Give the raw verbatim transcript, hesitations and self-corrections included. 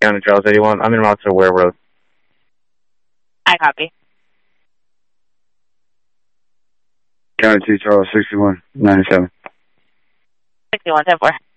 County, Charles eighty-one. I'm in route to Ware Road. I copy. County two, Charles sixty-one, ninety-seven. sixty-one, ten four.